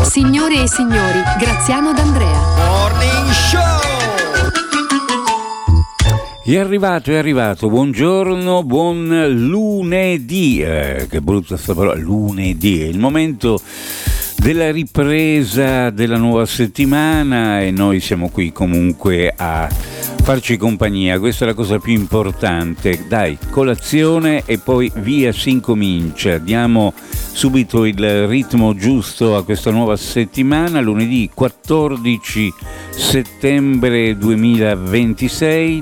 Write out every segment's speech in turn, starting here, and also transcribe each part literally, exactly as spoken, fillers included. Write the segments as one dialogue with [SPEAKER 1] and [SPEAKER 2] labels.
[SPEAKER 1] Signore e signori, Graziano D'Andrea.
[SPEAKER 2] Morning Show!
[SPEAKER 3] È arrivato, è arrivato, buongiorno, buon lunedì, eh, che brutta sta parola, lunedì, è il momento della ripresa della nuova settimana e noi siamo qui comunque a farci compagnia, questa è la cosa più importante. Dai, colazione e poi via si incomincia, diamo subito il ritmo giusto a questa nuova settimana, lunedì quattordici settembre duemilaventisei,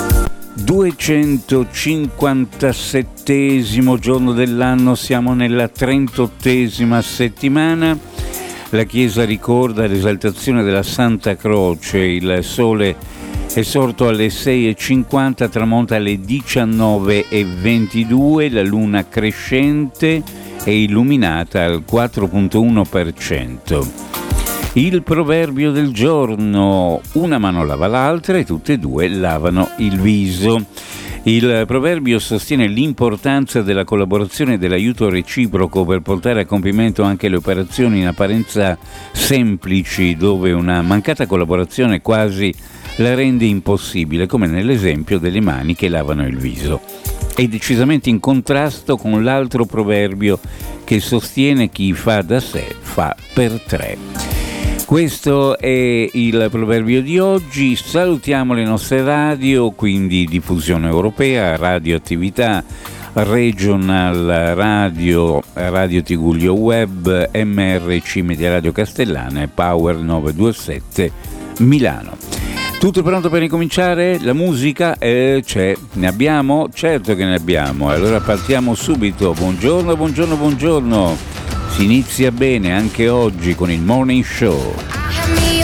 [SPEAKER 3] duecentocinquantasettesimo giorno dell'anno, siamo nella trentottesima settimana. La Chiesa ricorda l'esaltazione della Santa Croce, il sole è sorto alle sei e cinquanta, tramonta alle diciannove e ventidue, la luna crescente è illuminata al quattro virgola uno per cento. Il proverbio del giorno: una mano lava l'altra e tutte e due lavano il viso. Il proverbio sostiene l'importanza della collaborazione e dell'aiuto reciproco per portare a compimento anche le operazioni in apparenza semplici, dove una mancata collaborazione quasi la rende impossibile, come nell'esempio delle mani che lavano il viso. È decisamente in contrasto con l'altro proverbio che sostiene chi fa da sé fa per tre. Questo è il proverbio di oggi. Salutiamo le nostre radio, quindi diffusione europea, radioattività, regional radio, radio Tigullio Web, M R C Media Radio Castellana e Power novecentoventisette Milano. Tutto pronto per ricominciare? La musica eh, c'è, ne abbiamo? Certo che ne abbiamo, allora partiamo subito. Buongiorno, buongiorno, buongiorno. Si inizia bene anche oggi con il Morning Show.
[SPEAKER 4] Me